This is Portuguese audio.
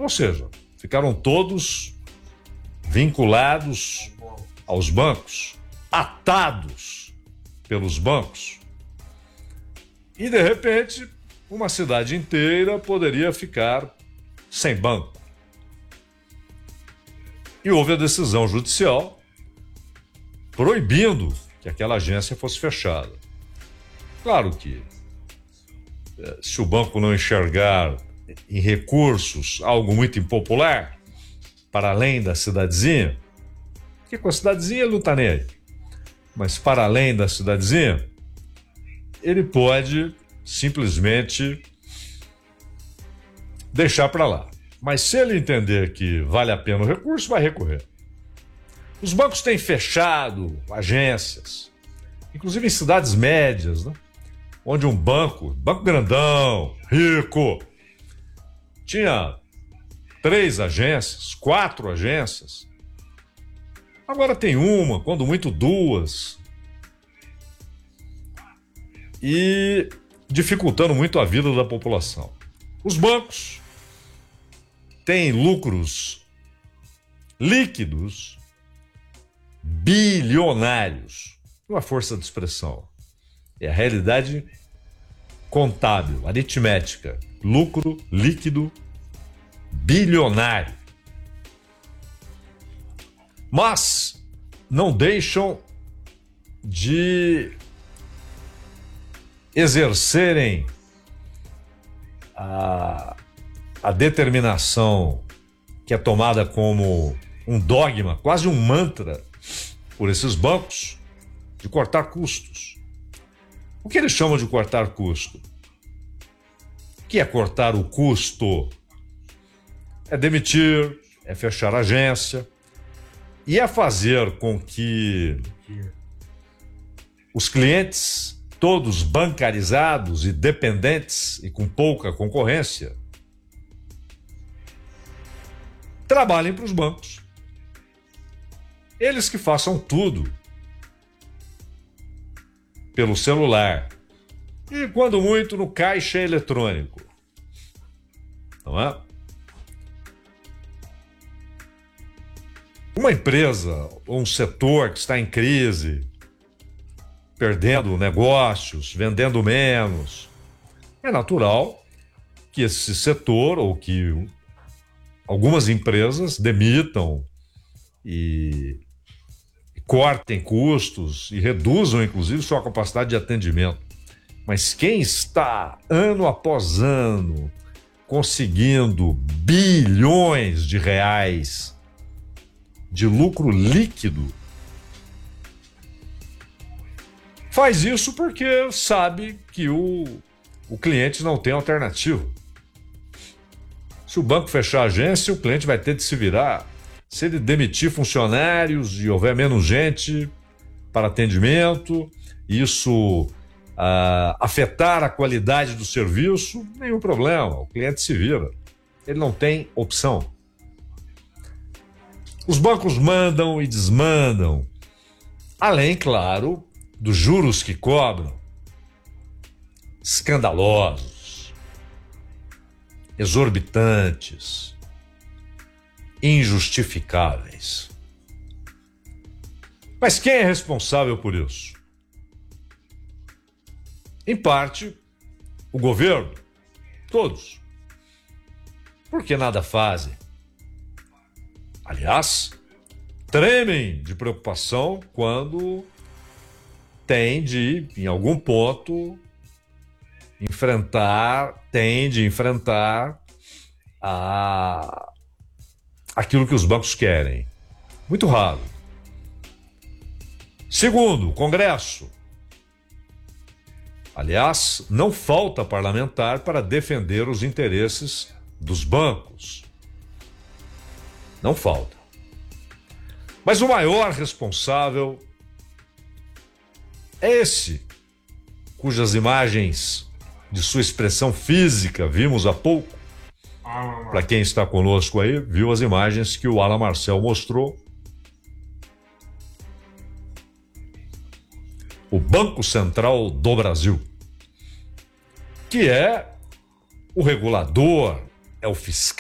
Ou seja, ficaram todos vinculados aos bancos, atados pelos bancos. E, de repente, uma cidade inteira poderia ficar sem banco. E houve a decisão judicial proibindo que aquela agência fosse fechada. Claro que, se o banco não enxergar em recursos algo muito impopular, para além da cidadezinha, porque com a cidadezinha ele não está nem aí, mas para além da cidadezinha, ele pode simplesmente deixar para lá. Mas se ele entender que vale a pena o recurso, vai recorrer. Os bancos têm fechado agências, inclusive em cidades médias, né? Onde um banco grandão, rico, tinha 3 agências, 4 agências. Agora tem uma, quando muito 2. E dificultando muito a vida da população. Os bancos têm lucros líquidos bilionários. Uma força de expressão. É a realidade contábil, aritmética. Lucro líquido bilionário. Mas não deixam de exercerem a determinação que é tomada como um dogma, quase um mantra, por esses bancos, de cortar custos. O que eles chamam de cortar custo? O que é cortar o custo? É demitir, é fechar a agência e é fazer com que os clientes, todos bancarizados e dependentes e com pouca concorrência, trabalhem para os bancos. Eles que façam tudo pelo celular e, quando muito, no caixa eletrônico. Não é? Uma empresa ou um setor que está em crise, perdendo negócios, vendendo menos, é natural que esse setor ou que algumas empresas demitam e cortem custos e reduzam, inclusive, sua capacidade de atendimento. Mas quem está, ano após ano, conseguindo bilhões de reais de lucro líquido, faz isso porque sabe que o cliente não tem alternativa. Se o banco fechar a agência, o cliente vai ter de se virar. Se ele demitir funcionários e houver menos gente para atendimento, isso afetar a qualidade do serviço, nenhum problema, o cliente se vira. Ele não tem opção. Os bancos mandam e desmandam, além, claro, dos juros que cobram, escandalosos, exorbitantes, injustificáveis. Mas quem é responsável por isso? Em parte, o governo, todos. Porque nada fazem. Aliás, tremem de preocupação quando tem de, em algum ponto, enfrentar aquilo que os bancos querem. Muito raro. Segundo, o Congresso. Aliás, não falta parlamentar para defender os interesses dos bancos. Não falta. Mas o maior responsável é esse, cujas imagens de sua expressão física vimos há pouco. Para quem está conosco aí, viu as imagens que o Alan Marcel mostrou. O Banco Central do Brasil, que é o regulador, é o fiscal,